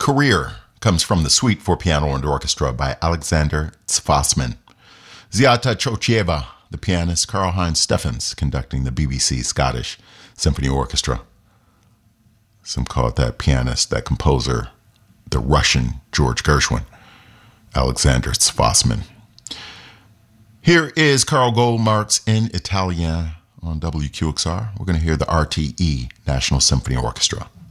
Career comes from the Suite for Piano and Orchestra by Alexander Zvassman. Ziata Chochieva, the pianist, Karl-Heinz Steffens, conducting the BBC Scottish Symphony Orchestra. Some call it that pianist, that composer, the Russian George Gershwin, Alexander Zvassman. Here is Carl Goldmark's In Italien on WQXR. We're going to hear the RTE National Symphony Orchestra.